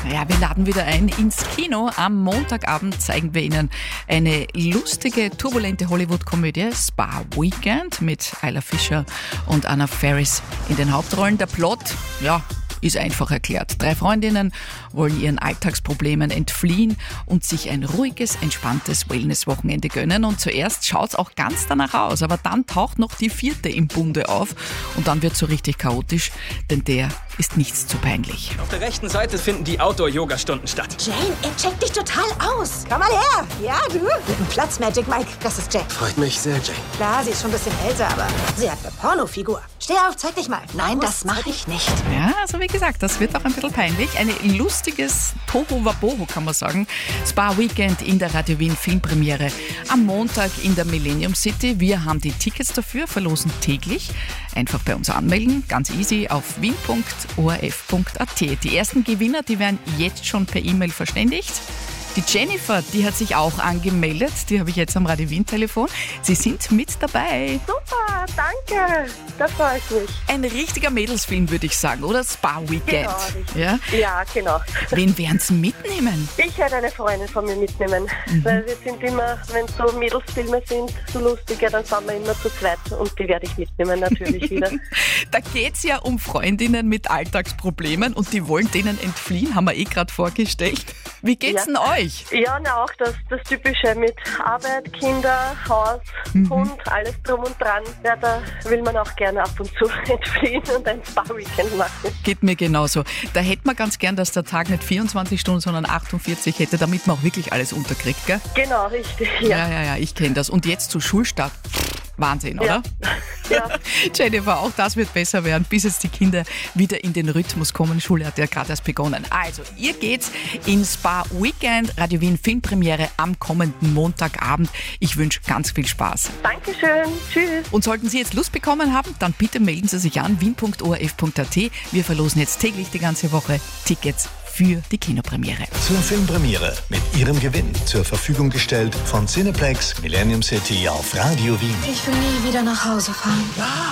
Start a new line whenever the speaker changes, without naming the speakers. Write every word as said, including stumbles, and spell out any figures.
Ja, wir laden wieder ein ins Kino. Am Montagabend zeigen wir Ihnen eine lustige, turbulente Hollywood-Komödie, Spa Weekend, mit Isla Fisher und Anna Faris in den Hauptrollen. Der Plot, ja, ist einfach erklärt. Drei Freundinnen wollen ihren Alltagsproblemen entfliehen und sich ein ruhiges, entspanntes Wellness-Wochenende gönnen. Und zuerst schaut es auch ganz danach aus, aber dann taucht noch die vierte im Bunde auf und dann wird es so richtig chaotisch, denn der ist nichts zu peinlich.
Auf der rechten Seite finden die Outdoor-Yoga-Stunden statt.
Jane, er checkt dich total aus. Komm mal her. Ja, du. Guten Platz, Magic Mike. Das ist Jane.
Freut mich sehr, Jane.
Klar, sie ist schon ein bisschen älter, aber sie hat eine Pornofigur. Steh auf, zeig dich mal.
Nein, das mache ich nicht.
Ja, also wie gesagt, das wird auch ein bisschen peinlich. Ein lustiges Tohuwabohu, kann man sagen. Spa Weekend in der Radio Wien Filmpremiere am Montag in der Millennium City. Wir haben die Tickets dafür, verlosen täglich. Einfach bei uns anmelden, ganz easy auf wien punkt o r f punkt a t. Die ersten Gewinner, die werden jetzt schon per E-Mail verständigt. Die Jennifer, die hat sich auch angemeldet, die habe ich jetzt am Radio Wien Telefon. Sie sind mit dabei.
Super, danke, da freue ich mich.
Ein richtiger Mädelsfilm, würde ich sagen, oder? Spa Weekend.
Genau, richtig.
Ja?
Ja, genau.
Wen werden Sie mitnehmen?
Ich werde eine Freundin von mir mitnehmen, mhm. weil wir sind immer, wenn so Mädelsfilme sind, so lustig, ja, dann sind wir immer zu zweit und die werde ich mitnehmen natürlich wieder.
Da geht es ja um Freundinnen mit Alltagsproblemen und die wollen denen entfliehen, haben wir eh gerade vorgestellt. Wie geht's ja. denn euch?
Ja, na auch das, das Typische mit Arbeit, Kinder, Haus, mhm. Hund, alles drum und dran. Ja, da will man auch gerne ab und zu entfliehen und ein Spa-Weekend machen.
Geht mir genauso. Da hätte man ganz gern, dass der Tag nicht vierundzwanzig Stunden, sondern achtundvierzig hätte, damit man auch wirklich alles unterkriegt, gell?
Genau, richtig. Ja,
ja, ja, ja ich kenne das. Und jetzt zu Schulstart. Wahnsinn, oder?
Ja.
Jennifer, auch das wird besser werden, bis jetzt die Kinder wieder in den Rhythmus kommen. Schule hat ja gerade erst begonnen. Also, ihr geht's in Spa Weekend, Radio Wien Filmpremiere am kommenden Montagabend. Ich wünsche ganz viel Spaß.
Dankeschön, tschüss.
Und sollten Sie jetzt Lust bekommen haben, dann bitte melden Sie sich an, wien punkt o r f punkt a t. Wir verlosen jetzt täglich die ganze Woche Tickets für die Kinopremiere.
Zur Filmpremiere mit Ihrem Gewinn zur Verfügung gestellt von Cineplex Millennium City auf Radio Wien.
Ich will nie wieder nach Hause fahren.
Ja.